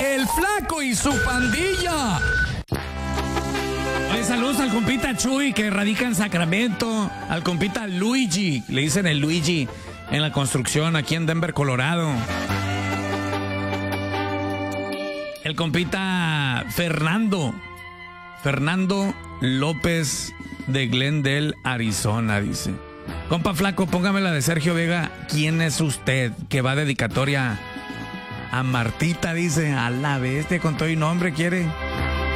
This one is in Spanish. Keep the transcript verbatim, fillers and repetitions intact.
El Flaco y su pandilla. Oye, saludos al compita Chuy, que radica en Sacramento. Al compita Luigi, le dicen el Luigi, en la construcción aquí en Denver, Colorado. El compita Fernando. Fernando López de Glendale, Arizona, dice. Compa Flaco, póngame la de Sergio Vega. ¿Quién es usted? Que va dedicatoria a Martita, dice. A la bestia, con todo y nombre quiere.